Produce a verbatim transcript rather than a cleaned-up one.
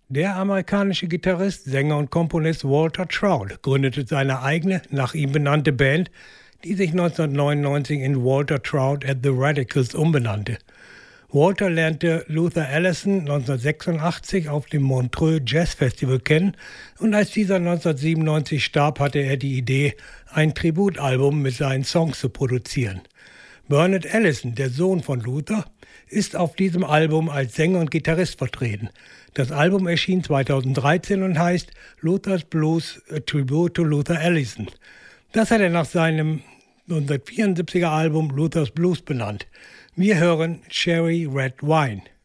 Der amerikanische Gitarrist, Sänger und Komponist Walter Trout gründete seine eigene, nach ihm benannte Band, die sich neunzehnhundertneunundneunzig in Walter Trout and the Radicals umbenannte. Walter lernte Luther Allison neunzehnhundertsechsundachtzig auf dem Montreux Jazz Festival kennen und als dieser neunzehnhundertsiebenundneunzig starb, hatte er die Idee, ein Tributalbum mit seinen Songs zu produzieren. Bernard Allison, der Sohn von Luther, ist auf diesem Album als Sänger und Gitarrist vertreten. Das Album erschien zweitausenddreizehn und heißt Luther's Blues, a Tribute to Luther Allison. Das hat er nach seinem neunzehnhundertvierundsiebziger Album Luther's Blues benannt. Wir hören Cherry Red Wine.